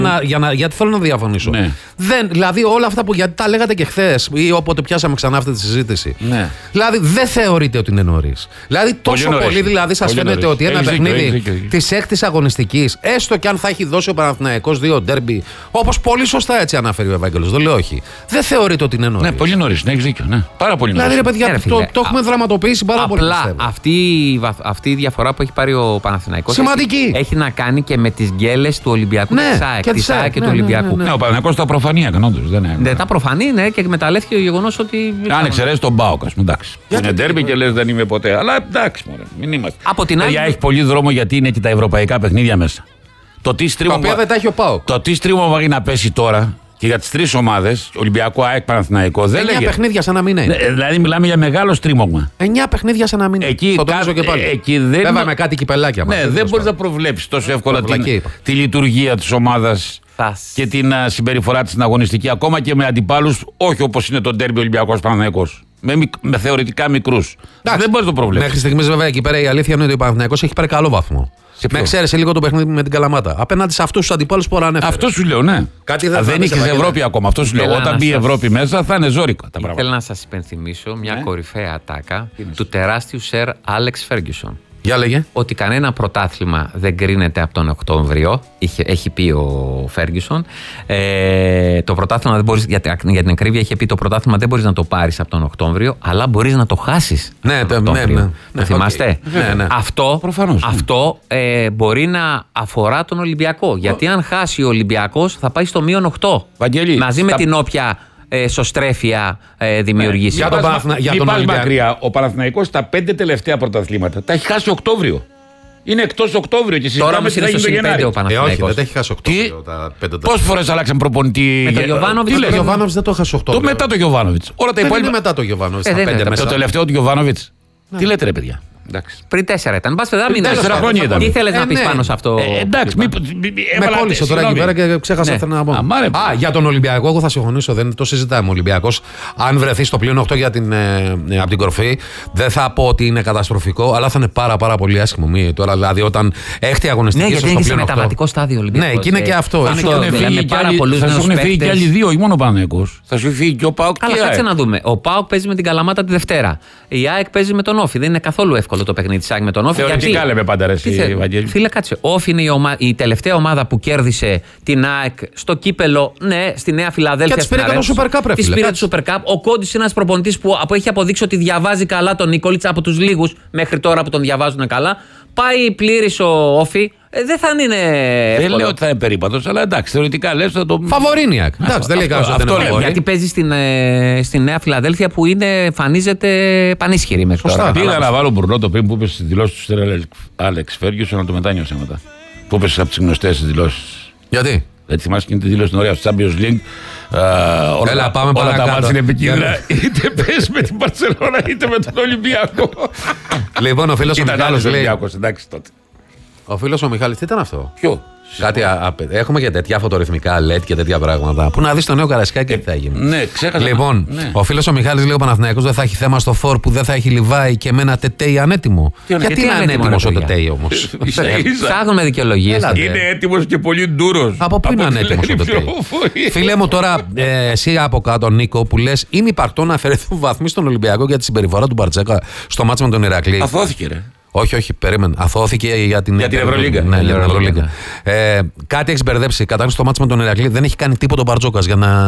Γιατί θέλω να διαφωνήσω. Ναι. Δηλαδή όλα αυτά που γιατί τα λέγατε και χθες ή όποτε πιάσαμε ξανά αυτή τη συζήτηση. Ναι. Δηλαδή δεν θεωρείτε ότι είναι νωρίς. Δηλαδή τόσο πολύ δηλαδή σας φαίνεται ότι ένα παιχνίδι της έκτης αγωνιστικής, έστω και αν θα έχει δώσει ο Παναθηναϊκός 2 ντέρμπι, όπως πολύ σωστά έτσι αναφέρει ο Ευάγγελος, δεν λέω όχι. Δεν θεωρείτε ότι είναι νωρίς. Ναι, πολύ νωρίς, έχεις δίκιο. Ναι. Πάρα πολύ νωρίς. Δηλαδή ρε παιδιά, το έχουμε δραματοποιήσει πάρα πολύ. Απλά αυτή η διαφορά που έχει πάρει ο Παναθηναϊκός έχει να κάνει και με τις γκέλες του Ολυμπιακού της ΑΕΚ και του Ολυμπιακού. Ναι, ο Παναθηναϊκός τα προφανή έκανε, όντως. Ναι, τα προφανή, ναι, και εκμεταλλεύτηκε το γεγονός ότι. Αν εξαιρέσει τον ΠΑΟΚ, ας πούμε, εντάξει. Είναι ντέρμπι και λες δεν είμαι ποτέ. Αλλά εντάξει, μωρέ, μην είμαστε. Από την άλλη. Έχει πολύ δρόμο γιατί είναι και τα ευρωπαϊκά παιχνίδια μέσα. Το τι στρίβο μπορεί να πέσει τώρα και για τις τρεις ομάδες, Ολυμπιακό, ΑΕΚ, Παναθηναϊκό, δεν λέγεται. 9 παιχνίδια σαν να μην είναι. Δηλαδή μιλάμε για μεγάλο στρίμωγμα. 9 παιχνίδια σαν να μην είναι. Εκεί, το τονίζω και πάλι. Βέβαια με κάτι κυπελάκια. Ναι, δεν μπορείς να προβλέψεις τόσο εύκολα τη λειτουργία της ομάδας και την συμπεριφορά της στην αγωνιστική, ακόμα και με αντιπάλους, όχι όπως είναι το ντέρμπι Ολυμπιακός Παναθηναϊκός. Με θεωρητικά μικρούς. Δεν μπορείς να το προβλέψεις. Μέχρι στιγμής, βέβαια, εκεί πέρα η αλήθεια είναι ότι ο Παναθηναϊκός έχει πάρει καλό βαθμό. Με εξαίρεση λίγο το παιχνίδι με την Καλαμάτα. Απέναντι σε αυτούς τους αντιπάλους που ανέφερε. Αυτό σου λέω, ναι. Δεν έχεις Ευρώπη ακόμα. Αυτό σου λέω. Όταν μπει η Ευρώπη μέσα θα είναι ζόρικα τα πράγματα. Θέλω να σας υπενθυμίσω μια κορυφαία ατάκα του τεράστιου Σερ Άλεξ Φέργκιουσον. Για λέγε. Ότι κανένα πρωτάθλημα δεν κρίνεται από τον Οκτώβριο. Έχει πει ο Φέργκιουσον. Το πρωτάθλημα δεν μπορείς, για την ακρίβεια, είχε πει το πρωτάθλημα δεν μπορείς να το πάρεις από τον Οκτώβριο, αλλά μπορείς να το χάσεις. Ναι, το θυμάστε. Ναι. Αυτό μπορεί να αφορά τον Ολυμπιακό. Γιατί αν χάσει ο Ολυμπιακός θα πάει στο -8. Βαγγέλη, μαζί με την όποια σωστρέφεια δημιουργήσει. Για τον πας μακριά, ο Παναθηναϊκός στα 5 τελευταία πρωταθλήματα τα έχει χάσει Οκτώβριο. Είναι εκτός Οκτώβριο και συζητάμε τι θα γίνει το Γενάρη. Όχι, δεν τα έχει χάσει Οκτώβριο. Πόσες φορές αλλάξαν προπονητή. Με τον Γιοβάνοβιτς. Ο Γιοβάνοβιτς δεν το έχασε Οκτώβριο. Μετά το Γιοβάνοβιτς. Όλα τα υπόλοιπα. Μετά το Γιοβάνοβιτς. Το τελευταίο του Γιοβάνοβιτς. Τι λέτε ρε παιδιά. Πριν 4 ήταν. Μπας παιδά, μην 4 χρόνια ήταν. Τι θέλεις να πεις πάνω σε αυτό. Εντάξει, με κόλλησε τώρα εκεί πέρα και ξέχασα αυτό να πω. Για τον Ολυμπιακό, εγώ θα συμφωνήσω, δεν το συζητάμε. Ο Ολυμπιακός, αν βρεθεί στο πλήν 8 από την κορφή, δεν θα πω ότι είναι καταστροφικό, αλλά θα είναι πάρα πολύ άσχημο. Τώρα δηλαδή όταν έχετε αγωνιστική στο πλήν 8. Ναι, γιατί είναι σε μεταβατικό στάδιο Ολυμπιακός. Ναι, και είναι και αυτό. Θα σου έχουν φύγει και άλλοι δύο, ή μόνο ο Παναθηναϊκός. Θα σου φύγει και ο ΠΑΟΚ. Αλλά κάτσε να δούμε. Ο ΠΑΟΚ παίζει με την Καλαμάτα τη Δευτέρα. Η ΑΕΚ παίζει με τον Όφη. Δεν είναι καθόλου εύκολο το παιχνίδι της ΑΕΚ με τον Όφη. Θεωρητικά λέμε πάντα ρε εσύ, Βαγγέλη. Φίλε, κάτσε. Όφη είναι η τελευταία ομάδα που κέρδισε την ΑΕΚ στο κύπελο, ναι, στη Νέα Φιλαδέλφια. Και της πήρε το Super Cup, ρε φίλε. Της πήρε το Super Cup. Ο Κόντις είναι ένας προπονητής που έχει αποδείξει ότι διαβάζει καλά τον Νίκολιτς, από τους λίγους μέχρι τώρα που τον διαβάζουν καλά. Πάει πλήρης ο Όφη. Δεν θα είναι εύκολο. Δεν λέω ότι θα είναι περίπατος, αλλά εντάξει, θεωρητικά λες θα το. Φαβορίνιακ. Εντάξει, δεν λέει κανείς ότι είναι φαβορί. Γιατί παίζει στη Νέα Φιλαδέλφια που φανίζεται πανίσχυρη μέχρι τώρα. Πήγα να βάλω μπουρνότο πριν που είπε στις δηλώσεις του Σερ Άλεξ Φέργκιουσον, να το μετάνιωσε μετά. Που είπε από τις γνωστές τις δηλώσεις. Γιατί? Δεν θυμάσαι και τη δήλωση την ωραία στο Champions League. Έλα, πάμε όλα τα μάτια είναι επικίνδυνα. Είτε πες με την Μπαρσελόνα είτε με τον Ολυμπιακό. Λοιπόν, ο φίλος ο Μιχάλης λέει. Εντάξει τότε. Ο φίλος ο Μιχάλης, τι ήταν αυτό? Ποιο? Έχουμε και τέτοια φωτορυθμικά LED και τέτοια πράγματα. Πού να δεις το νέο Καρασκάκι τι θα γίνει. Ναι, ξέχασα. Λοιπόν, ο φίλος ο Μιχάλης λέει: ο Παναθηναϊκός δεν θα έχει θέμα στο φόρ που δεν θα έχει Λιβάη και με ένα Τετέι ανέτοιμο. Γιατί είναι ανέτοιμος ο Τετέι όμως? Ψάχνουμε δικαιολογίες. Είναι έτοιμος και πολύ ντούρος. Από πού είναι ανέτοιμος ο Τετέι? Φίλε μου, τώρα εσύ από κάτω, Νίκο, που λες είναι υπαρκτό να αφαιρεθούν βαθμοί στον Ολυμπιακό για τη συμπεριφορά του Μπαρτσέκα στο μάτς με τον Ηρακλή. Αθώθηκε, ρε. Όχι, περίμενε. Αθώθηκε για την Ευρωλίγκα. Ναι, για την Ευρωλίγκα. Κάτι έχει μπερδέψει. Καταρχήν στο μάτς με τον Ηρακλή δεν έχει κάνει τίποτα ο Μπαρτζόκας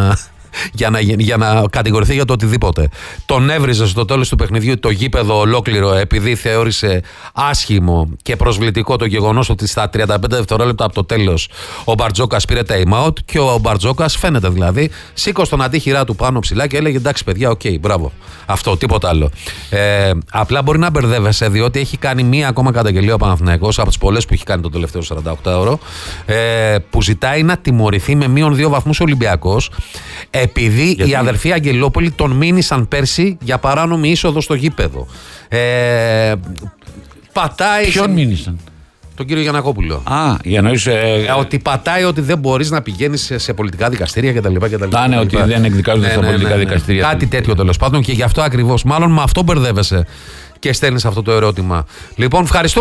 για να κατηγορηθεί για το οτιδήποτε. Τον έβριζε στο τέλος του παιχνιδιού το γήπεδο ολόκληρο επειδή θεώρησε άσχημο και προσβλητικό το γεγονός ότι στα 35 δευτερόλεπτα από το τέλος ο Μπαρτζόκας πήρε time out και ο Μπαρτζόκας φαίνεται δηλαδή σήκωσε τον αντίχειρά του πάνω ψηλά και έλεγε εντάξει παιδιά, οκ, μπράβο. Αυτό, τίποτα άλλο. Απλά μπορεί να μπερδεύεσαι διότι έχει κάνει μία ακόμα καταγγελία ο Παναθηναϊκός από τις πολλές που έχει κάνει το τελευταίο 48ωρο που ζητάει να τιμωρηθεί με -2 βαθμούς ο Ολυμπιακός. Επειδή οι αδερφοί Αγγελόπολοι τον μήνυσαν πέρσι για παράνομη είσοδο στο γήπεδο. Πατάει. Ποιον μήνυσαν? Τον κύριο Γιαννακόπουλο. Για να είσαι. Ότι πατάει ότι δεν μπορείς να πηγαίνεις σε πολιτικά δικαστήρια κτλ. Ναι, ότι δεν εκδικάζονται στα πολιτικά δικαστήρια. Κάτι τέτοιο τέλος πάντων και γι' αυτό ακριβώς. Μάλλον με αυτό μπερδεύεσαι και στέλνεις αυτό το ερώτημα. Λοιπόν, ευχαριστώ.